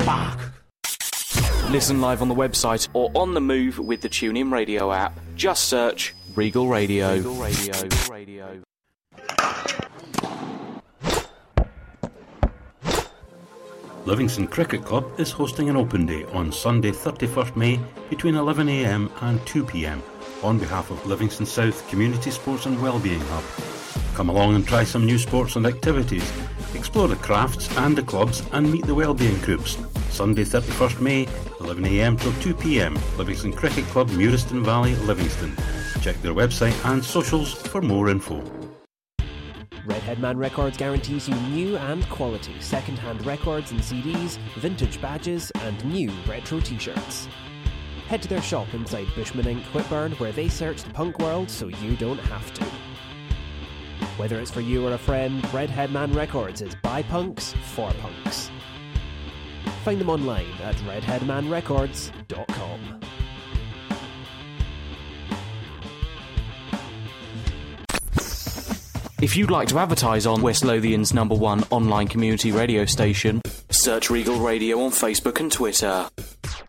Listen live on the website or on the move with the TuneIn Radio app. Just search Regal Radio. Livingston Cricket Club is hosting an open day on Sunday 31st May between 11am and 2pm on behalf of Livingston South Community Sports and Wellbeing Hub. Come along and try some new sports and activities, explore the crafts and the clubs and meet the wellbeing groups. Sunday 31st May, 11am till 2pm, Livingston Cricket Club, Muirston Valley, Livingston. Check their website and socials for more info. Redhead Man Records guarantees you new and quality second-hand records and CDs, vintage badges and new retro t-shirts. Head to their shop inside Bushman Inc. Whitburn where they search the punk world so you don't have to. Whether it's for you or a friend, Redhead Man Records is by punks for punks. Find them online at redheadmanrecords.com. If you'd like to advertise on West Lothian's #1 online community radio station, search Regal Radio on Facebook and Twitter.